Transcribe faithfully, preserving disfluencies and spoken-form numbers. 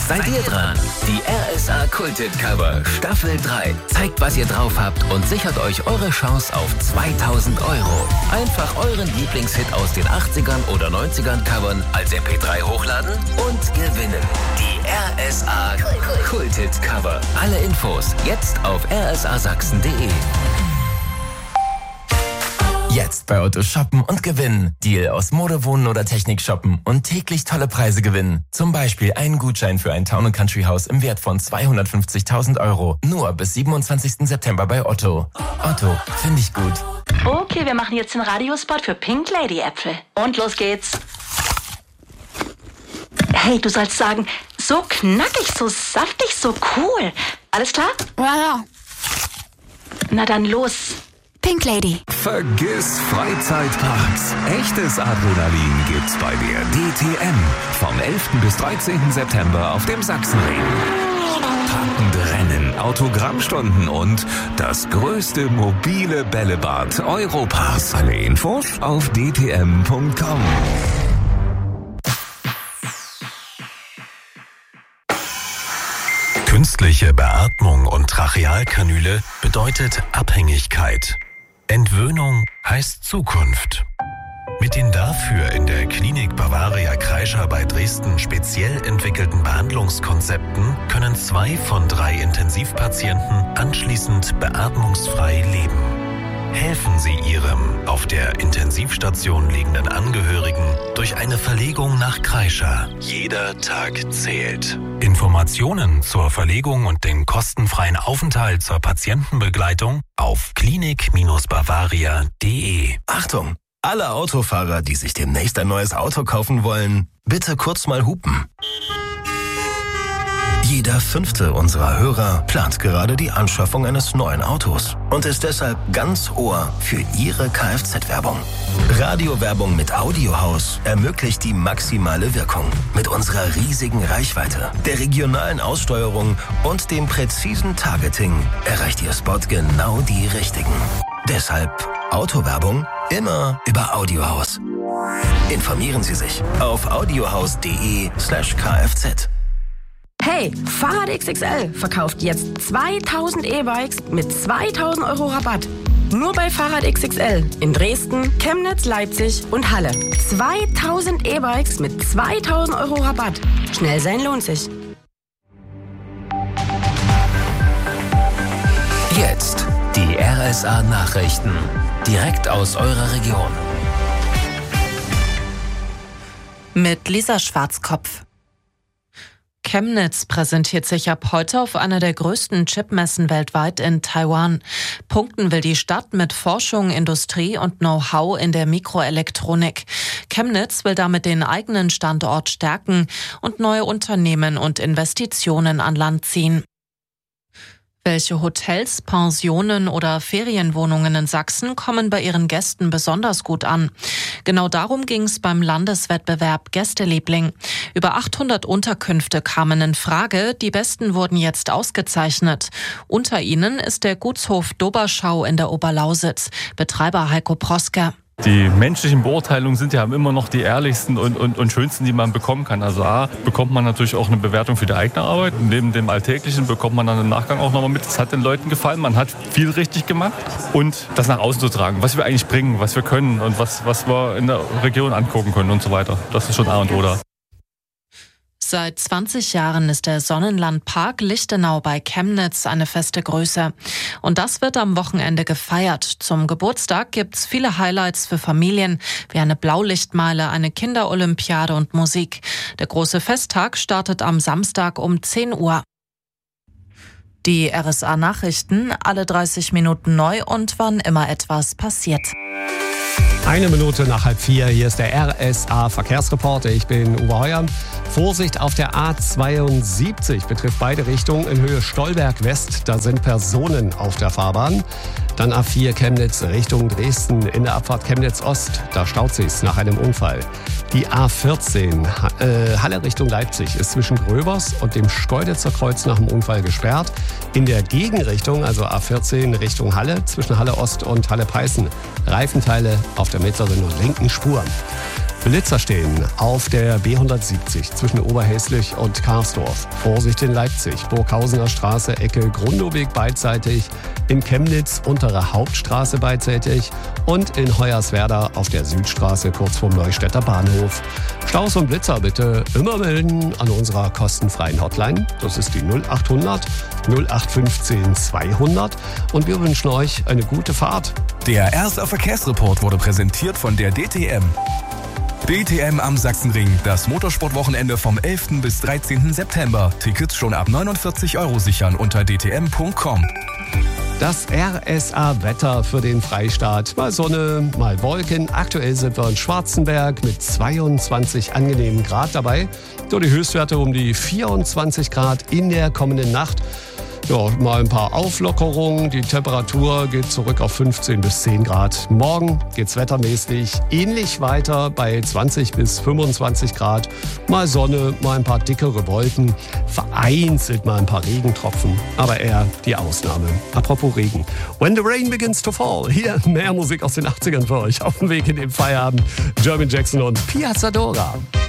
Jetzt seid ihr dran. Die R S A Kulthit Cover Staffel drei. Zeigt, was ihr drauf habt und sichert euch eure Chance auf zweitausend Euro. Einfach euren Lieblingshit aus den achtzigern oder neunzigern covern, als M P drei hochladen und gewinnen. Die R S A Kulthit Cover. Alle Infos jetzt auf r s a sachsen punkt d e. Jetzt bei Otto shoppen und gewinnen. Deal aus Mode, Wohnen oder Technik shoppen und täglich tolle Preise gewinnen. Zum Beispiel einen Gutschein für ein Town- und Country-Haus im Wert von zweihundertfünfzigtausend Euro. Nur bis siebenundzwanzigsten September bei Otto. Otto, finde ich gut. Okay, wir machen jetzt den Radiospot für Pink Lady Äpfel. Und los geht's. Hey, du sollst sagen, so knackig, so saftig, so cool. Alles klar? Ja, ja. Na dann los. Pink Lady. Vergiss Freizeitparks. Echtes Adrenalin gibt's bei der D T M. Vom elften bis dreizehnten September auf dem Sachsenring. Packende Rennen, Autogrammstunden und das größte mobile Bällebad Europas. Alle Infos auf d t m punkt com. Künstliche Beatmung und Trachealkanüle bedeutet Abhängigkeit. Entwöhnung heißt Zukunft. Mit den dafür in der Klinik Bavaria Kreischer bei Dresden speziell entwickelten Behandlungskonzepten können zwei von drei Intensivpatienten anschließend beatmungsfrei leben. Helfen Sie Ihrem auf der Intensivstation liegenden Angehörigen durch eine Verlegung nach Kreischer. Jeder Tag zählt. Informationen zur Verlegung und den kostenfreien Aufenthalt zur Patientenbegleitung auf klinik bavaria punkt de. Achtung! Alle Autofahrer, die sich demnächst ein neues Auto kaufen wollen, bitte kurz mal hupen. Jeder fünfte unserer Hörer plant gerade die Anschaffung eines neuen Autos und ist deshalb ganz Ohr für Ihre Kfz-Werbung. Radiowerbung mit Audiohaus ermöglicht die maximale Wirkung. Mit unserer riesigen Reichweite, der regionalen Aussteuerung und dem präzisen Targeting erreicht Ihr Spot genau die Richtigen. Deshalb Autowerbung immer über Audiohaus. Informieren Sie sich auf audiohaus punkt de slash kfz. Hey, Fahrrad X X L verkauft jetzt zweitausend E-Bikes mit zweitausend Euro Rabatt. Nur bei Fahrrad X X L in Dresden, Chemnitz, Leipzig und Halle. zweitausend E-Bikes mit zweitausend Euro Rabatt. Schnell sein lohnt sich. Jetzt die R S A Nachrichten. Direkt aus eurer Region. Mit Lisa Schwarzkopf. Chemnitz präsentiert sich ab heute auf einer der größten Chipmessen weltweit in Taiwan. Punkten will die Stadt mit Forschung, Industrie und Know-how in der Mikroelektronik. Chemnitz will damit den eigenen Standort stärken und neue Unternehmen und Investitionen an Land ziehen. Welche Hotels, Pensionen oder Ferienwohnungen in Sachsen kommen bei ihren Gästen besonders gut an? Genau darum ging es beim Landeswettbewerb Gästeliebling. Über achthundert Unterkünfte kamen in Frage, die besten wurden jetzt ausgezeichnet. Unter ihnen ist der Gutshof Doberschau in der Oberlausitz. Betreiber Heiko Proske. Die menschlichen Beurteilungen sind ja immer noch die ehrlichsten und, und, und schönsten, die man bekommen kann. Also A, bekommt man natürlich auch eine Bewertung für die eigene Arbeit. Neben dem Alltäglichen bekommt man dann im Nachgang auch nochmal mit, es hat den Leuten gefallen, man hat viel richtig gemacht. Und das nach außen zu tragen, was wir eigentlich bringen, was wir können und was, was wir in der Region angucken können und so weiter. Das ist schon A und O da. Seit zwanzig Jahren ist der Sonnenlandpark Lichtenau bei Chemnitz eine feste Größe. Und das wird am Wochenende gefeiert. Zum Geburtstag gibt's viele Highlights für Familien, wie eine Blaulichtmeile, eine Kinderolympiade und Musik. Der große Festtag startet am Samstag um zehn Uhr. Die R S A Nachrichten, alle dreißig Minuten neu und wann immer etwas passiert. Eine Minute nach halb vier, hier ist der R S A Verkehrsreporter. Ich bin Uwe Heuer. Vorsicht auf der A zweiundsiebzig, betrifft beide Richtungen in Höhe Stolberg West. Da sind Personen auf der Fahrbahn. Dann A vier Chemnitz Richtung Dresden in der Abfahrt Chemnitz Ost. Da staut sich's nach einem Unfall. Die A vierzehn äh, Halle Richtung Leipzig ist zwischen Gröbers und dem Schkeuditzer Kreuz nach dem Unfall gesperrt. In der Gegenrichtung, also A vierzehn Richtung Halle, zwischen Halle Ost und Halle Peißen, Reifenteile auf der mittleren und linken Spur. Blitzer stehen auf der B hundertsiebzig zwischen Oberhäslich und Karsdorf. Vorsicht in Leipzig, Burghausener Straße, Ecke Grundoweg beidseitig. In Chemnitz, untere Hauptstraße beidseitig. Und in Hoyerswerda auf der Südstraße kurz vorm Neustädter Bahnhof. Staus und Blitzer bitte immer melden an unserer kostenfreien Hotline. Das ist die null achthundert null acht fünfzehn zweihundert. Und wir wünschen euch eine gute Fahrt. Der R S A Verkehrsreport wurde präsentiert von der D T M. D T M am Sachsenring, das Motorsportwochenende vom elften bis dreizehnten September. Tickets schon ab neunundvierzig Euro sichern unter d t m punkt com. Das R S A-Wetter für den Freistaat. Mal Sonne, mal Wolken. Aktuell sind wir in Schwarzenberg mit zweiundzwanzig angenehmen Grad dabei. So die Höchstwerte um die vierundzwanzig Grad in der kommenden Nacht. Ja, mal ein paar Auflockerungen. Die Temperatur geht zurück auf fünfzehn bis zehn Grad. Morgen geht's wettermäßig ähnlich weiter bei zwanzig bis fünfundzwanzig Grad. Mal Sonne, mal ein paar dickere Wolken. Vereinzelt mal ein paar Regentropfen, aber eher die Ausnahme. Apropos Regen. When the rain begins to fall. Hier mehr Musik aus den achtzigern für euch auf dem Weg in den Feierabend. Jermaine Jackson und Piazza Dora.